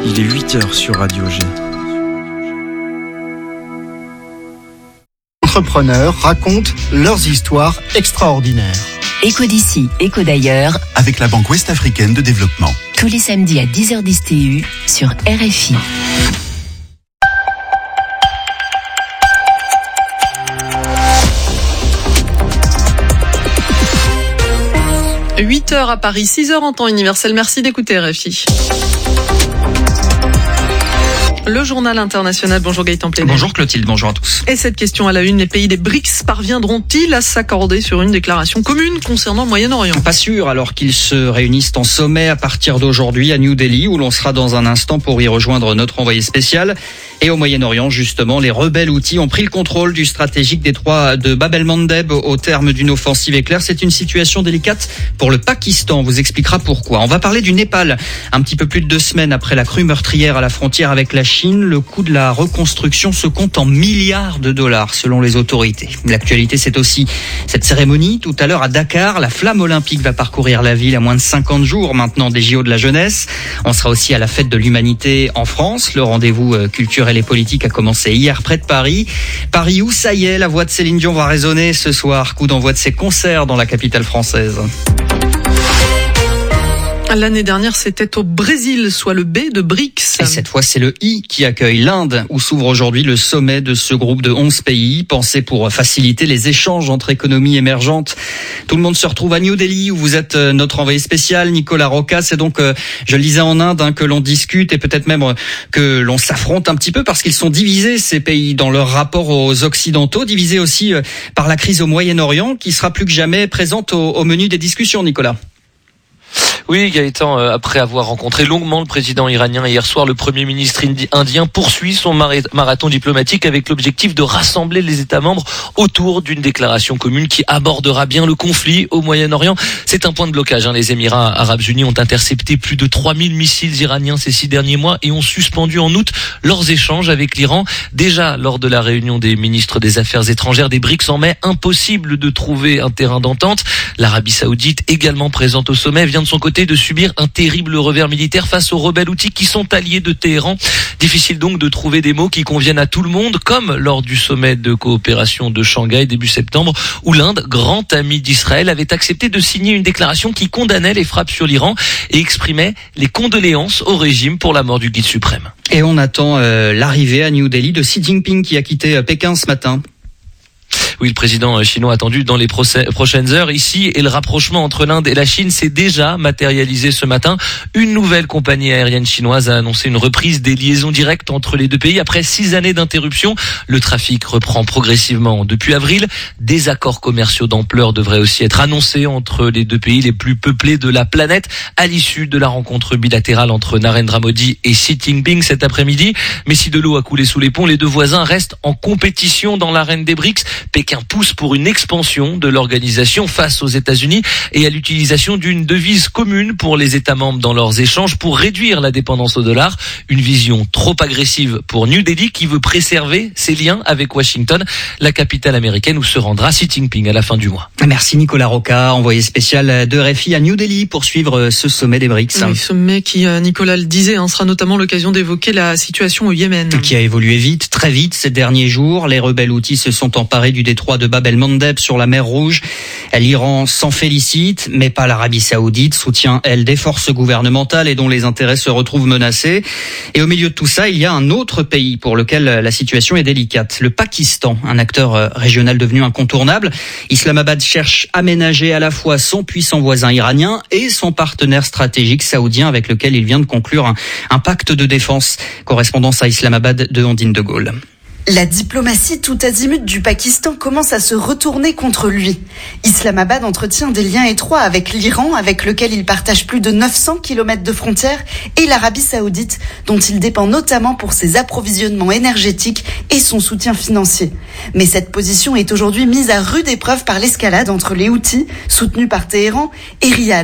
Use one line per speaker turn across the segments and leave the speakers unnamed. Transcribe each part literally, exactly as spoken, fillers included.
Il est huit heures sur Radio G.
Entrepreneurs racontent leurs histoires extraordinaires.
Écho d'ici, écho d'ailleurs.
Avec la Banque Ouest-Africaine de Développement.
Tous les samedis à dix heures dix T U sur R F I.
huit heures à Paris, six heures en temps universel. Merci d'écouter R F I. Le journal international. Bonjour Gaëtan Plénet.
Bonjour Clotilde, bonjour à tous.
Et cette question à la une, les pays des B R I C S parviendront-ils à s'accorder sur une déclaration commune concernant le Moyen-Orient ?
Pas sûr, alors qu'ils se réunissent en sommet à partir d'aujourd'hui à New Delhi, où l'on sera dans un instant pour y rejoindre notre envoyé spécial. Et au Moyen-Orient, justement, les rebelles Houthis ont pris le contrôle du stratégique détroit de Bab el-Mandeb au terme d'une offensive éclair. C'est une situation délicate pour le Pakistan. On vous expliquera pourquoi. On va parler du Népal. Un petit peu plus de deux semaines après la crue meurtrière à la frontière avec la Chine, le coût de la reconstruction se compte en milliards de dollars selon les autorités. L'actualité, c'est aussi cette cérémonie. Tout à l'heure à Dakar, la flamme olympique va parcourir la ville à moins de cinquante jours maintenant des J O de la jeunesse. On sera aussi à la fête de l'humanité en France. Le rendez-vous culturel et politique a commencé hier près de Paris. Paris où, ça y est, la voix de Céline Dion va résonner ce soir. Coup d'envoi de ses concerts dans la capitale française.
L'année dernière, c'était au Brésil, soit le B de B R I C S.
Et cette fois, c'est le I qui accueille l'Inde, où s'ouvre aujourd'hui le sommet de ce groupe de onze pays, pensé pour faciliter les échanges entre économies émergentes. Tout le monde se retrouve à New Delhi, où vous êtes notre envoyé spécial, Nicolas Rocca. C'est donc, je le disais, en Inde hein, que l'on discute et peut-être même que l'on s'affronte un petit peu parce qu'ils sont divisés, ces pays, dans leur rapport aux Occidentaux, divisés aussi par la crise au Moyen-Orient, qui sera plus que jamais présente au, au menu des discussions, Nicolas.
Oui, Gaëtan, après avoir rencontré longuement le président iranien hier soir, le premier ministre indien poursuit son marathon diplomatique avec l'objectif de rassembler les États membres autour d'une déclaration commune qui abordera bien le conflit au Moyen-Orient. C'est un point de blocage. Hein. Les Émirats arabes unis ont intercepté plus de trois mille missiles iraniens ces six derniers mois et ont suspendu en août leurs échanges avec l'Iran. Déjà, lors de la réunion des ministres des Affaires étrangères des B R I C S en mai, impossible de trouver un terrain d'entente. L'Arabie saoudite, également présente au sommet, vient de son côté de subir un terrible revers militaire face aux rebelles Houthis qui sont alliés de Téhéran. Difficile donc de trouver des mots qui conviennent à tout le monde, comme lors du sommet de coopération de Shanghai début septembre, où l'Inde, grand ami d'Israël, avait accepté de signer une déclaration qui condamnait les frappes sur l'Iran et exprimait les condoléances au régime pour la mort du guide suprême.
Et on attend euh, l'arrivée à New Delhi de Xi Jinping qui a quitté euh, Pékin ce matin.
Oui, le président chinois attendu dans les procès, prochaines heures ici, et le rapprochement entre l'Inde et la Chine s'est déjà matérialisé ce matin. Une nouvelle compagnie aérienne chinoise a annoncé une reprise des liaisons directes entre les deux pays. Après six années d'interruption, le trafic reprend progressivement depuis avril. Des accords commerciaux d'ampleur devraient aussi être annoncés entre les deux pays les plus peuplés de la planète à l'issue de la rencontre bilatérale entre Narendra Modi et Xi Jinping cet après-midi. Mais si de l'eau a coulé sous les ponts, les deux voisins restent en compétition dans l'arène des B R I C S. Pékin pousse pour une expansion de l'organisation face aux États-Unis et à l'utilisation d'une devise commune pour les États membres dans leurs échanges pour réduire la dépendance au dollar. Une vision trop agressive pour New Delhi qui veut préserver ses liens avec Washington, la capitale américaine où se rendra Xi Jinping à la fin du mois.
Merci Nicolas Rocca, envoyé spécial de R F I à New Delhi pour suivre ce sommet des B R I C S.
Oui, sommet qui, Nicolas le disait, hein, sera notamment l'occasion d'évoquer la situation au Yémen.
Qui a évolué vite, très vite ces derniers jours. Les rebelles Houthis se sont emparés du détroit de Bab el-Mandeb sur la mer Rouge. L'Iran s'en félicite, mais pas l'Arabie saoudite, soutient elle des forces gouvernementales et dont les intérêts se retrouvent menacés. Et au milieu de tout ça, il y a un autre pays pour lequel la situation est délicate, le Pakistan, un acteur régional devenu incontournable. Islamabad cherche à ménager à la fois son puissant voisin iranien et son partenaire stratégique saoudien avec lequel il vient de conclure un, un pacte de défense. Correspondance à Islamabad de Ondine de Gaulle.
La diplomatie tout azimut du Pakistan commence à se retourner contre lui. Islamabad entretient des liens étroits avec l'Iran, avec lequel il partage plus de neuf cents kilomètres de frontières, et l'Arabie saoudite, dont il dépend notamment pour ses approvisionnements énergétiques et son soutien financier. Mais cette position est aujourd'hui mise à rude épreuve par l'escalade entre les Houthis, soutenus par Téhéran, et Riyad.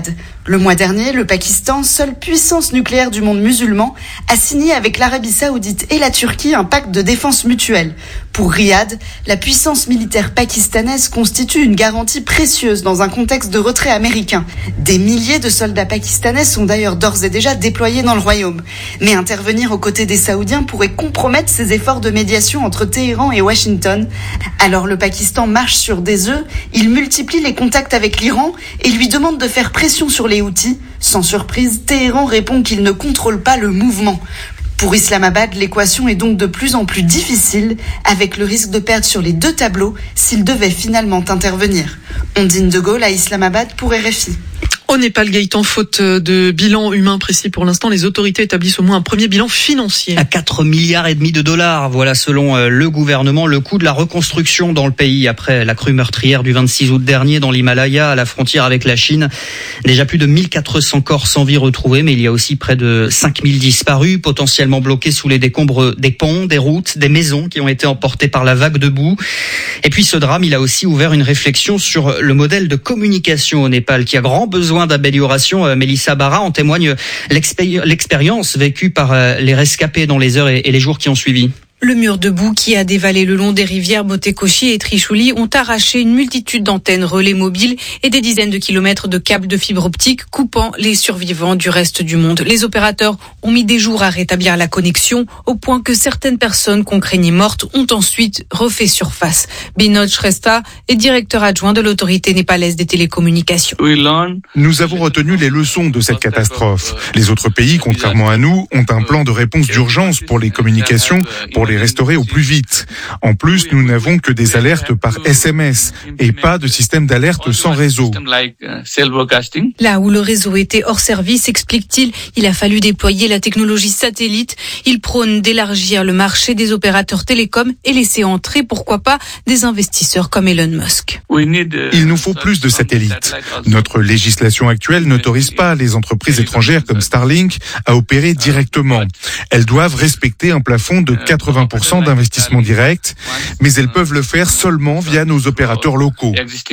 Le mois dernier, le Pakistan, seule puissance nucléaire du monde musulman, a signé avec l'Arabie Saoudite et la Turquie un pacte de défense mutuelle. Pour Riyad, la puissance militaire pakistanaise constitue une garantie précieuse dans un contexte de retrait américain. Des milliers de soldats pakistanais sont d'ailleurs d'ores et déjà déployés dans le royaume. Mais intervenir aux côtés des Saoudiens pourrait compromettre ces efforts de médiation entre Téhéran et Washington. Alors le Pakistan marche sur des œufs, il multiplie les contacts avec l'Iran et lui demande de faire pression sur les Houthis. Sans surprise, Téhéran répond qu'il ne contrôle pas le mouvement. Pour Islamabad, l'équation est donc de plus en plus difficile, avec le risque de perdre sur les deux tableaux s'il devait finalement intervenir. Ondine de Gaulle à Islamabad pour R F I.
Au Népal, Gaëtan, faute de bilan humain précis pour l'instant, les autorités établissent au moins un premier bilan financier.
À quatre milliards et demi de dollars, voilà selon le gouvernement le coût de la reconstruction dans le pays après la crue meurtrière du vingt-six août dernier dans l'Himalaya à la frontière avec la Chine. Déjà plus de mille quatre cents corps sans vie retrouvés, mais il y a aussi près de cinq mille disparus, potentiellement bloqués sous les décombres des ponts, des routes, des maisons qui ont été emportées par la vague de boue. Et puis ce drame, il a aussi ouvert une réflexion sur le modèle de communication au Népal qui a grand besoin d'amélioration. Mélissa Barra, en témoigne l'expéri- l'expérience vécue par les rescapés dans les heures et les jours qui ont suivi.
Le mur de boue qui a dévalé le long des rivières Botekoshi et Trishuli ont arraché une multitude d'antennes relais mobiles et des dizaines de kilomètres de câbles de fibre optique coupant les survivants du reste du monde. Les opérateurs ont mis des jours à rétablir la connexion au point que certaines personnes qu'on craignait mortes ont ensuite refait surface. Binod Shrestha est directeur adjoint de l'autorité népalaise des télécommunications.
Nous avons retenu les leçons de cette catastrophe. Les autres pays, contrairement à nous, ont un plan de réponse d'urgence pour les communications, pour les restaurer au plus vite. En plus, nous n'avons que des alertes par S M S et pas de système d'alerte sans réseau.
Là où le réseau était hors service, explique-t-il, il a fallu déployer la technologie satellite. Il prône d'élargir le marché des opérateurs télécoms et laisser entrer, pourquoi pas, des investisseurs comme Elon Musk.
Il nous faut plus de satellites. Notre législation actuelle n'autorise pas les entreprises étrangères comme Starlink à opérer directement. Elles doivent respecter un plafond de quatre-vingts pour cent d'investissement direct, mais elles peuvent le faire seulement via nos opérateurs locaux.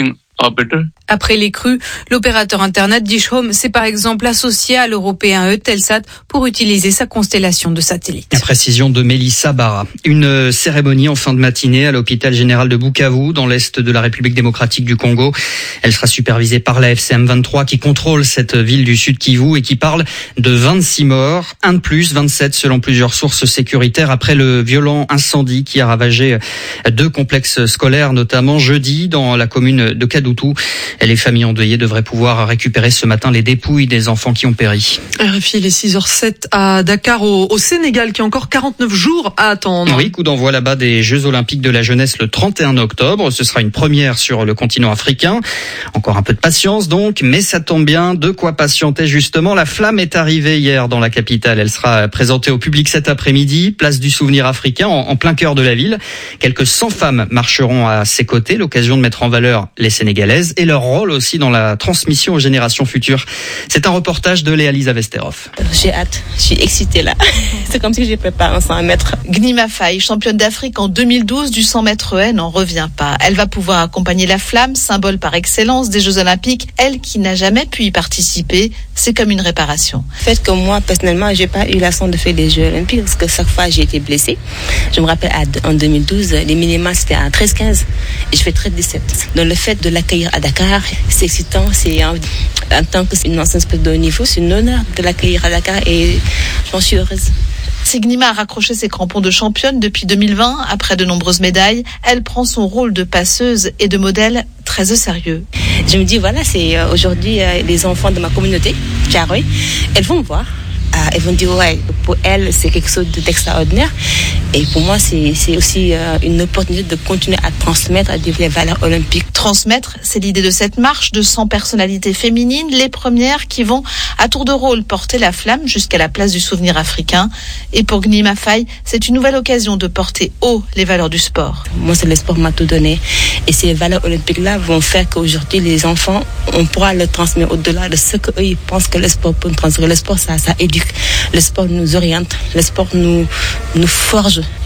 Après les crues, l'opérateur Internet Dish Home s'est par exemple associé à l'européen Eutelsat pour utiliser sa constellation de satellites.
La précision de Mélissa Barra. Une cérémonie en fin de matinée à l'hôpital général de Bukavu, dans l'est de la République démocratique du Congo. Elle sera supervisée par la F C M vingt-trois qui contrôle cette ville du sud Kivu et qui parle de vingt-six morts, un de plus, vingt-sept selon plusieurs sources sécuritaires après le violent incendie qui a ravagé deux complexes scolaires, notamment jeudi dans la commune de Kadutu. Les familles endeuillées devraient pouvoir récupérer ce matin les dépouilles des enfants qui ont péri.
R F I, les six heures sept à Dakar, au, au Sénégal, qui a encore quarante-neuf jours à attendre.
Oui, coup d'envoi là-bas des Jeux Olympiques de la jeunesse le trente et un octobre. Ce sera une première sur le continent africain. Encore un peu de patience donc, mais ça tombe bien. De quoi patienter justement. La flamme est arrivée hier dans la capitale. Elle sera présentée au public cet après-midi, place du Souvenir africain, en, en plein cœur de la ville. Quelques cent femmes marcheront à ses côtés, l'occasion de mettre en valeur les Sénégalaises et leur rôle aussi dans la transmission aux générations futures. C'est un reportage de Léa-Lisa Vesterhoff.
J'ai hâte, je suis excitée là. C'est comme si je prépare un cent mètres.
Gnima Faye, championne d'Afrique en deux mille douze du cent mètres haie, n'en revient pas. Elle va pouvoir accompagner la flamme, symbole par excellence des Jeux Olympiques. Elle qui n'a jamais pu y participer, c'est comme une réparation.
Le fait que moi, personnellement, j'ai pas eu la chance de faire les Jeux Olympiques parce que chaque fois j'ai été blessée. Je me rappelle en deux mille douze, les minima c'était à treize quinze et je fais treize dix-sept. Donc le fait de l'accueillir à Dakar, c'est excitant, c'est en, en tant qu'une ancienne sportive de haut niveau, c'est un honneur de l'accueillir à Dakar et j'en suis heureuse.
Si Gnima a raccroché ses crampons de championne depuis deux mille vingt, après de nombreuses médailles, elle prend son rôle de passeuse et de modèle très au sérieux.
Je me dis, voilà, c'est aujourd'hui les enfants de ma communauté, Thiaroye, elles vont me voir. Elles vont dire, ouais, pour elles, c'est quelque chose d'extraordinaire. Et pour moi, c'est, c'est aussi euh, une opportunité de continuer à transmettre à des valeurs olympiques.
Transmettre, c'est l'idée de cette marche de cent personnalités féminines, les premières qui vont, à tour de rôle, porter la flamme jusqu'à la place du Souvenir africain. Et pour Gnima Faye, c'est une nouvelle occasion de porter haut les valeurs du sport.
Moi, c'est le sport m'a tout donné. Et ces valeurs olympiques-là vont faire qu'aujourd'hui, les enfants, on pourra le transmettre au-delà de ce qu'eux, ils pensent que le sport peut nous transmettre. Le sport, ça, ça éduque. Le sport nous oriente, le sport nous, nous forge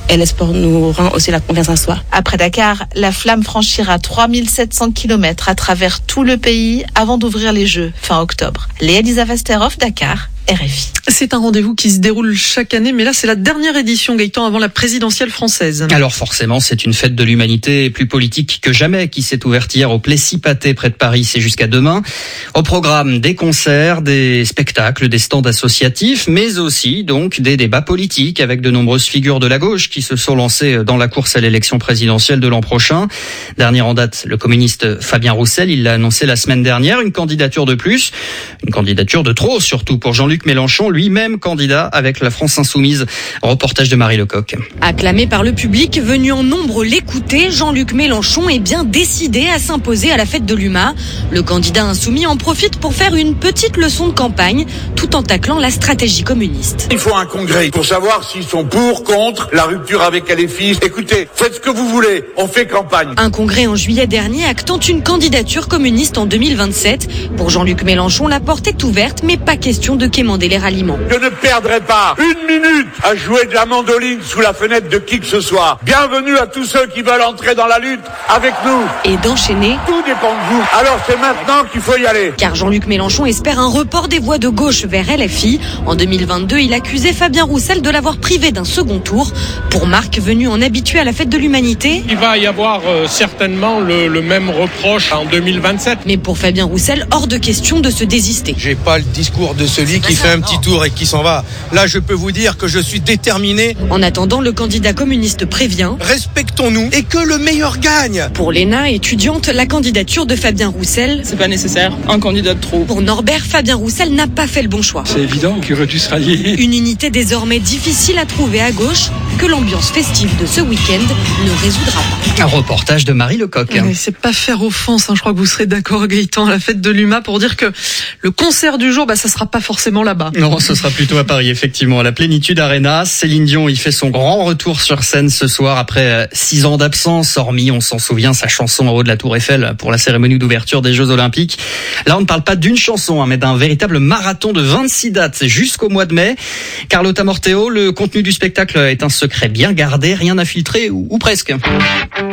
Et le sport nous rend aussi la confiance en soi.
Après Dakar, la flamme franchira trois mille sept cents kilomètres à travers tout le pays avant d'ouvrir les Jeux fin octobre. Léa Lisa Vasterhoff, Dakar. R F I.
C'est un rendez-vous qui se déroule chaque année, mais là c'est la dernière édition, Gaëtan, avant la présidentielle française.
Alors forcément, c'est une fête de l'humanité plus politique que jamais qui s'est ouverte hier au Plessis-Pathé près de Paris. C'est jusqu'à demain. Au programme, des concerts, des spectacles, des stands associatifs, mais aussi donc des débats politiques avec de nombreuses figures de la gauche qui se sont lancées dans la course à l'élection présidentielle de l'an prochain. Dernier en date, le communiste Fabien Roussel, il l'a annoncé la semaine dernière, une candidature de plus, une candidature de trop surtout pour Jean-Luc Mélenchon, lui-même candidat avec la France Insoumise. Reportage de Marie Lecoq.
Acclamé par le public, venu en nombre l'écouter, Jean-Luc Mélenchon est bien décidé à s'imposer à la fête de l'U M A. Le candidat insoumis en profite pour faire une petite leçon de campagne, tout en taclant la stratégie communiste.
Il faut un congrès pour savoir s'ils sont pour, contre, la rupture avec L F I. Écoutez, faites ce que vous voulez, on fait campagne.
Un congrès en juillet dernier actant une candidature communiste en deux mille vingt-sept. Pour Jean-Luc Mélenchon, la porte est ouverte, mais pas question de quémander les ralliements.
Je ne perdrai pas une minute à jouer de la mandoline sous la fenêtre de qui que ce soit. Bienvenue à tous ceux qui veulent entrer dans la lutte avec nous.
Et d'enchaîner.
Tout dépend de vous. Alors c'est maintenant qu'il faut y aller.
Car Jean-Luc Mélenchon espère un report des voix de gauche vers L F I. En deux mille vingt-deux, il accusait Fabien Roussel de l'avoir privé d'un second tour. Pour Marc, venu en habitué à la fête de l'humanité,
il va y avoir euh, certainement le, le même reproche en deux mille vingt-sept.
Mais pour Fabien Roussel, hors de question de se désister.
J'ai pas le discours de celui qui fait un petit tour et qui s'en va. Là, je peux vous dire que je suis déterminé.
En attendant, le candidat communiste prévient.
Respectons-nous et que le meilleur gagne.
Pour Léna, étudiante, la candidature de Fabien Roussel.
C'est pas nécessaire. Un candidat de trop.
Pour Norbert, Fabien Roussel n'a pas fait le bon choix.
C'est évident qu'il aurait dû se rallier.
Une unité désormais difficile à trouver à gauche que l'ambiance festive de ce week-end ne résoudra pas.
Un reportage de Marie Lecoq.
Oui, c'est pas faire offense, hein. Je crois que vous serez d'accord, Gaëtan, à la fête de l'U M A pour dire que le concert du jour, bah, ça sera pas forcément là-bas.
Non, ce sera plutôt à Paris, effectivement, à la Plénitude Arena. Céline Dion, il fait son grand retour sur scène ce soir après six ans d'absence, hormis, on s'en souvient, sa chanson en haut de la Tour Eiffel pour la cérémonie d'ouverture des Jeux Olympiques. Là, on ne parle pas d'une chanson, hein, mais d'un véritable marathon de vingt-six dates jusqu'au mois de mai. Carlotta Morteo, le contenu du spectacle est un secret bien gardé, rien à filtrer ou, ou presque.